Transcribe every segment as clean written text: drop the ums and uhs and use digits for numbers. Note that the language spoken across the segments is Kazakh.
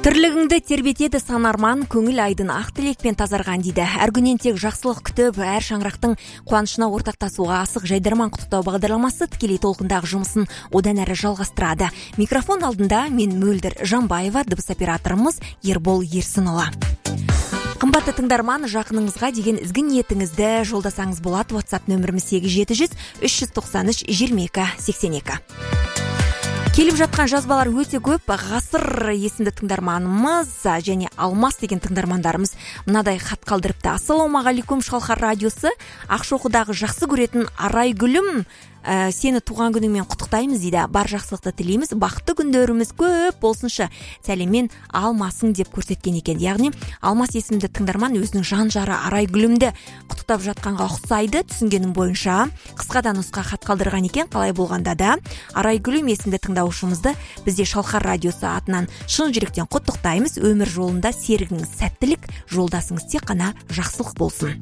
Тірлігіңді тербетеді сан арман, көңіл айдын ақ тілекпен тазарған дейді. Әр күннен тек жақсылық күтіп, әр шаңырақтың қуанышына ортақтасуға асық жайдарман құттықтау бағдарламасы тікелей толқындағы жұмысын одан әрі жалғастырады. Микрофон алдында мен Мөлдір Жанбаева, дыбыс операторымыз Ербол Ерсінұлы. Қымбатты тыңдарман, жақыныңызға деген ізгі ниетіңізді жолдасаңыз болады. WhatsApp нөміріміз 800 393 22 82. Келіп жатқан жазбалар өте көп. Ғасыр есімді тыңдарманымыз және Алмас деген тыңдармандарымыз мынадай хат қалдырыпты. Ассалаумағалейкум, Шалқар радиосы. Ақшоқыдағы жақсы көретін Арайгүлім, сені туған күніңмен құттықтаймыз дейді. Бар жақсылықты тілейміз, бақытты күндеріміз көп болсыншы. Сәлеммен Алмасың деп көрсеткен екен. Яғни Алмас есімді тыңдарман өзінің жан жары Арайгүлімді құттықтап жатқанға ұқсайды. Түсінгенім бойынша қысқадан нұсқа хат қалдырған екен. Қалай болғанда да Арайгүлім есімді тыңдаушымызды бізде Шалқар радиосы атынан шын жүректен құттықтаймыз. Өмір жолында серігіңіз сәттілік, жолдасыңыз тек қана жақсылық болсын.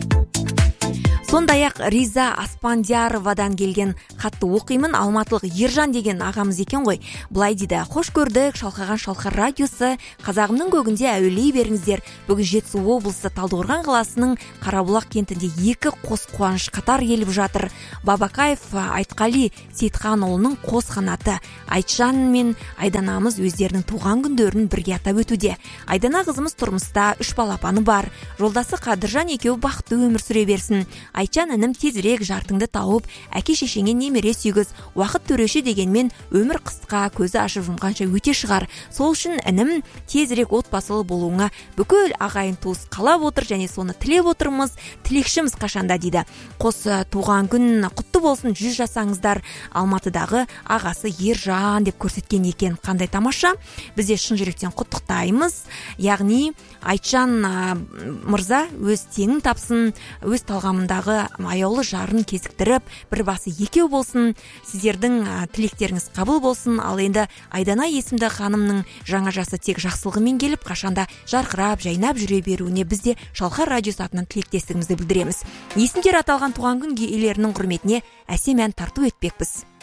Сондай-ақ Риза Аспандияровадан келген хатты оқимын. Алматылық Ержан деген ағамыз екен ғой. Былай дейді: қош көрдік, шалқаған Шалқар радиосы. Қазағымның көгінде әуелей беріңіздер. Бүгін Жетісу облысы Талдықорған қаласының Қарабұлақ кентінде екі қос қуаныш қатар келіп жатыр. Бабакаев Айтқали Сейтханұлының қос қанаты. Айтжан мен Айданамыз өздерінің туған күндерін бірге атап өтуде. Айдана қызымыз тұрмыста, 3 балапаны бар. Жолдасы Қадыржан екеуі бақытты өмір сүре берсін. Айтжан інім, тезірек жартыңды тауып, әке шешеңе немере сүйгіз. Уақыт төреші дегенмен өмір қысқа, көзі ашып жұмғанша өте шығар. Сол үшін інім тезірек отбасылы болуыңа бүкіл ағайын туыс қалап отыр және соны тілеп отырмыз. Тілекшіміз қашанда дейді. Қос туған күн құтты болсын, 100 жасаңыздар. Алматыдағы ағасы Ержан деп көрсеткен екен. Қандай тамаша. Бізде шын жүректен құттықтаймыз. Яғни Айтжан мырза өз теңін тапсын, өз талғамындағы аяулы жарын кезіктіріп, бір басы екеу болсын. Сіздердің тілектеріңіз қабыл болсын. Ал енді Айдана есімді ханымның жаңа жасы тек жақсылығымен келіп, қашанда жарқырап, жайнап жүре беруіне бізде Шалқар радиосы атынан тілектестігімізді білдіреміз. Есімдер аталған туған күн иелерінің құрметіне әсем ән тарту етпекпіз.